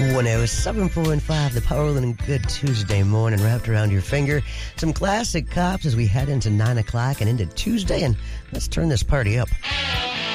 107.5, the Powerland and Good Tuesday morning wrapped around your finger. Some classic cops as we head into 9 o'clock and into Tuesday, and let's turn this party up.